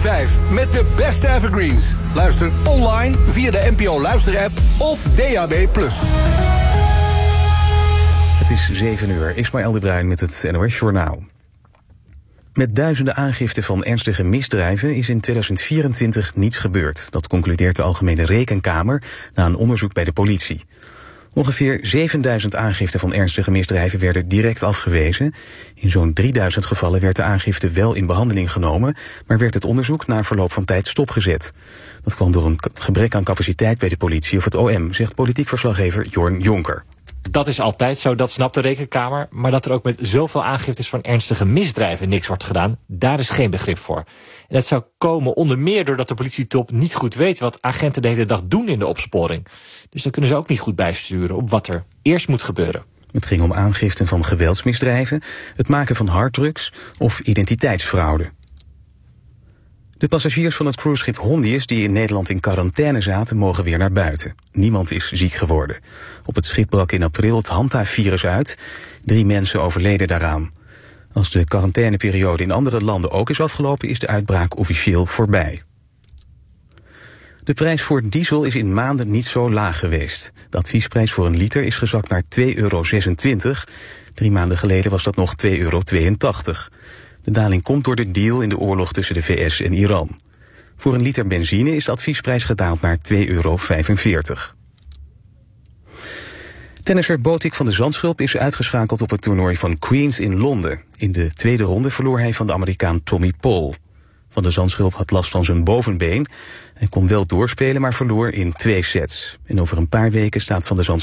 5 met de beste evergreens. Luister online via de NPO Luisterapp of DAB+. Het is 7 uur. Ismaël de Bruin met het NOS Journaal. Met duizenden aangiften van ernstige misdrijven is in 2024 niets gebeurd. Dat concludeert de Algemene Rekenkamer na een onderzoek bij de politie. Ongeveer 7000 aangiften van ernstige misdrijven werden direct afgewezen. In zo'n 3000 gevallen werd de aangifte wel in behandeling genomen, maar werd het onderzoek na verloop van tijd stopgezet. Dat kwam door een gebrek aan capaciteit bij de politie of het OM, zegt politiek verslaggever Jorn Jonker. Dat is altijd zo, dat snapt de Rekenkamer. Maar dat er ook met zoveel aangiftes van ernstige misdrijven niks wordt gedaan, daar is geen begrip voor. En dat zou komen onder meer doordat de politietop niet goed weet wat agenten de hele dag doen in de opsporing. Dus dan kunnen ze ook niet goed bijsturen op wat er eerst moet gebeuren. Het ging om aangiften van geweldsmisdrijven, het maken van harddrugs of identiteitsfraude. De passagiers van het cruiseschip Hondius die in Nederland in quarantaine zaten mogen weer naar buiten. Niemand is ziek geworden. Op het schip brak in april het Hanta-virus uit. 3 mensen overleden daaraan. Als de quarantaineperiode in andere landen ook is afgelopen, is de uitbraak officieel voorbij. De prijs voor diesel is in maanden niet zo laag geweest. De adviesprijs voor een liter is gezakt naar €2,26. 3 maanden geleden was dat nog €2,82. De daling komt door de deal in de oorlog tussen de VS en Iran. Voor een liter benzine is de adviesprijs gedaald naar €2,45. Tennisser Botik van de Zandschulp is uitgeschakeld op het toernooi van Queens in Londen. In de tweede ronde verloor hij van de Amerikaan Tommy Paul. Van de Zandschulp had last van zijn bovenbeen. Hij kon wel doorspelen, maar verloor in 2 sets. En over een paar weken staat Van de Zandschulp